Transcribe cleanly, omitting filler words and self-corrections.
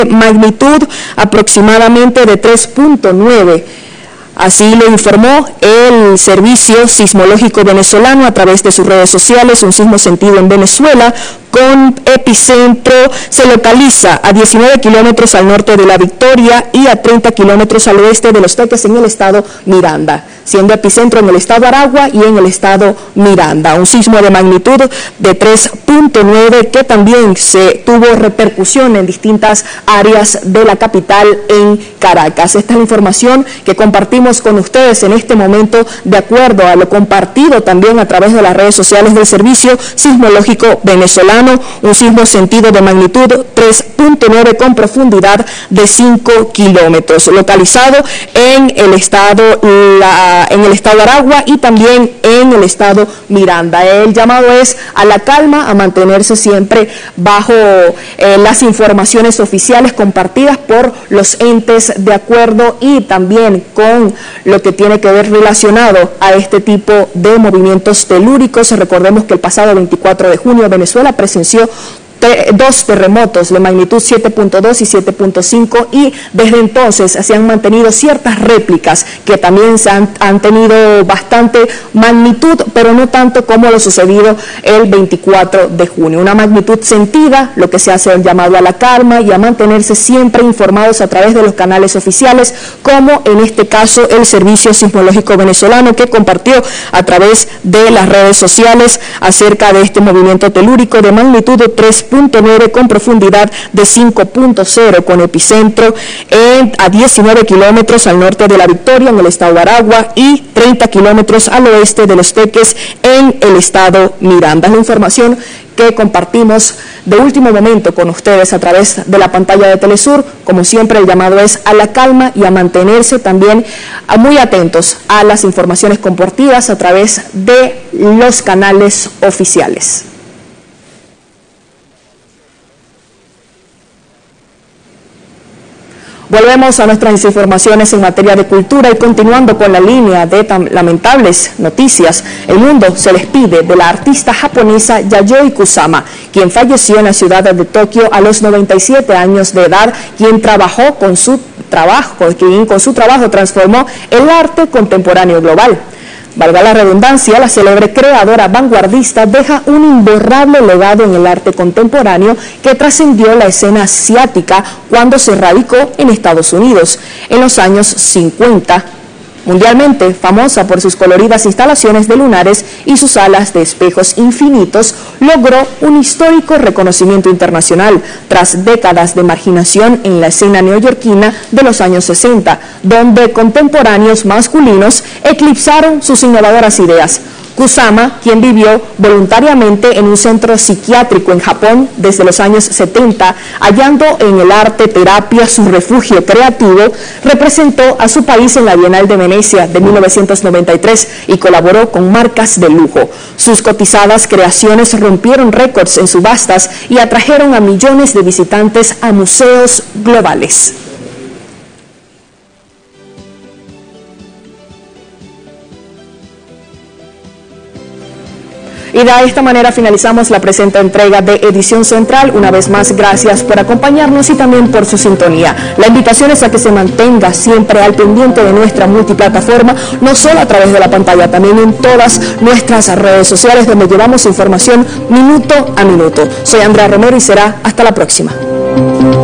magnitud aproximadamente de 3.9. Así lo informó el Servicio Sismológico Venezolano a través de sus redes sociales. Un sismo sentido en Venezuela con epicentro se localiza a 19 kilómetros al norte de La Victoria y a 30 kilómetros al oeste de Los Teques en el estado Miranda, siendo epicentro en el estado Aragua y en el estado Miranda. Un sismo de magnitud de 3.9 que también se tuvo repercusión en distintas áreas de la capital en Caracas. Esta es la información que compartimos con ustedes en este momento, de acuerdo a lo compartido también a través de las redes sociales del Servicio Sismológico Venezolano. Un sismo sentido de magnitud 3.9 con profundidad de 5 kilómetros, localizado en el estado Aragua y también en el estado Miranda. El llamado es a la calma, a mantenerse siempre bajo las informaciones oficiales compartidas por los entes de acuerdo y también con lo que tiene que ver relacionado a este tipo de movimientos telúricos. Recordemos que el pasado 24 de junio Venezuela presenció dos terremotos de magnitud 7.2 y 7.5 y desde entonces se han mantenido ciertas réplicas que también han tenido bastante magnitud, pero no tanto como lo sucedido el 24 de junio. Una magnitud sentida, lo que se hace el llamado a la calma y a mantenerse siempre informados a través de los canales oficiales, como en este caso el Servicio Sismológico Venezolano, que compartió a través de las redes sociales acerca de este movimiento telúrico de magnitud de 3.9 con profundidad de 5.0 con epicentro a 19 kilómetros al norte de La Victoria en el estado de Aragua y 30 kilómetros al oeste de Los Teques en el estado Miranda. Es la información que compartimos de último momento con ustedes a través de la pantalla de Telesur. Como siempre, el llamado es a la calma y a mantenerse también muy atentos a las informaciones compartidas a través de los canales oficiales. Volvemos a nuestras informaciones en materia de cultura y continuando con la línea de tan lamentables noticias, el mundo se despide de la artista japonesa Yayoi Kusama, quien falleció en la ciudad de Tokio a los 97 años de edad, quien con su trabajo transformó el arte contemporáneo global. Valga la redundancia, la célebre creadora vanguardista deja un imborrable legado en el arte contemporáneo que trascendió la escena asiática cuando se radicó en Estados Unidos en los años 50. Mundialmente famosa por sus coloridas instalaciones de lunares y sus salas de espejos infinitos, logró un histórico reconocimiento internacional tras décadas de marginación en la escena neoyorquina de los años 60, donde contemporáneos masculinos eclipsaron sus innovadoras ideas. Kusama, quien vivió voluntariamente en un centro psiquiátrico en Japón desde los años 70, hallando en el arte terapia su refugio creativo, representó a su país en la Bienal de Venecia de 1993 y colaboró con marcas de lujo. Sus cotizadas creaciones rompieron récords en subastas y atrajeron a millones de visitantes a museos globales. Y de esta manera finalizamos la presente entrega de Edición Central. Una vez más, gracias por acompañarnos y también por su sintonía. La invitación es a que se mantenga siempre al pendiente de nuestra multiplataforma, no solo a través de la pantalla, también en todas nuestras redes sociales, donde llevamos información minuto a minuto. Soy Andrea Romero y será hasta la próxima.